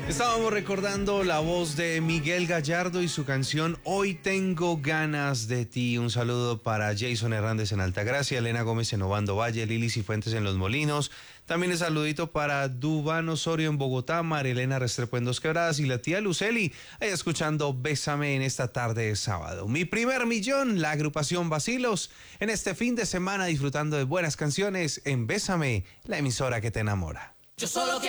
Estábamos recordando la voz de Miguel Gallardo y su canción Hoy tengo ganas de ti. Un saludo para Jason Hernández en Altagracia, Elena Gómez en Obando Valle, Lili Cifuentes en Los Molinos. También un saludito para Dubán Osorio en Bogotá, Marilena Restrepo en Dos Quebradas y la tía Luceli ahí escuchando Bésame en esta tarde de sábado. Mi primer millón, la agrupación Vacilos, en este fin de semana disfrutando de buenas canciones en Bésame, la emisora que te enamora. Yo solo